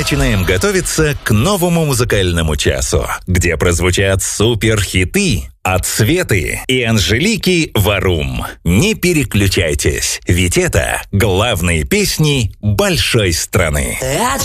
начинаем готовиться к новому музыкальному часу, где прозвучат суперхиты от Светы и Анжелики Варум. Не переключайтесь, ведь это главные песни большой страны.